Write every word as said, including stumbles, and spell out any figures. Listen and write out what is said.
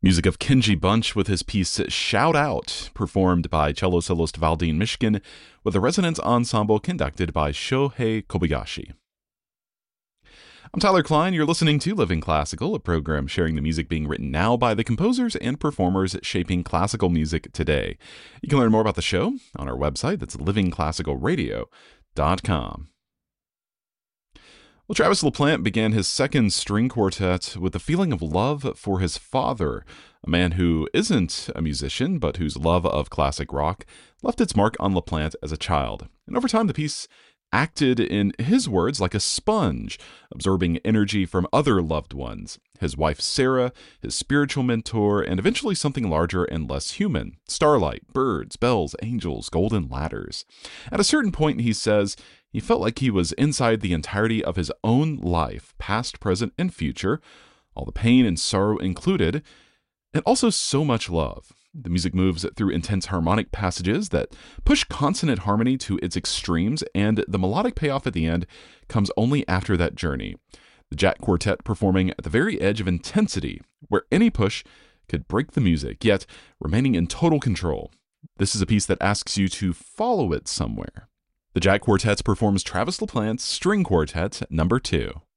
Music of Kenji Bunch with his piece Shout Out, performed by cello soloist Valdine Mishkin, with a resonance ensemble conducted by Shohei Kobayashi. I'm Tyler Klein. You're listening to Living Classical, a program sharing the music being written now by the composers and performers shaping classical music today. You can learn more about the show on our website. That's living classical radio dot com. Well, Travis LaPlante began his second string quartet with a feeling of love for his father, a man who isn't a musician, but whose love of classic rock left its mark on LaPlante as a child. And over time, the piece acted, in his words, like a sponge, absorbing energy from other loved ones, his wife Sarah, his spiritual mentor, and eventually something larger and less human: starlight, birds, bells, angels, golden ladders. At a certain point, he says, he felt like he was inside the entirety of his own life, past, present, and future, all the pain and sorrow included, and also so much love. The music moves through intense harmonic passages that push consonant harmony to its extremes, and the melodic payoff at the end comes only after that journey. The Jack Quartet performing at the very edge of intensity, where any push could break the music, yet remaining in total control. This is a piece that asks you to follow it somewhere. The Jack Quartet performs Travis LaPlante's String Quartet number two.